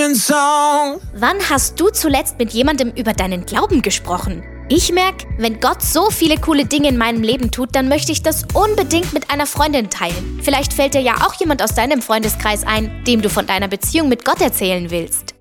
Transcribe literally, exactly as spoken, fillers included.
Christian song. Wann hast du zuletzt mit jemandem über deinen Glauben gesprochen? Ich merke, wenn Gott so viele coole Dinge in meinem Leben tut, dann möchte ich das unbedingt mit einer Freundin teilen. Vielleicht fällt dir ja auch jemand aus deinem Freundeskreis ein, dem du von deiner Beziehung mit Gott erzählen willst.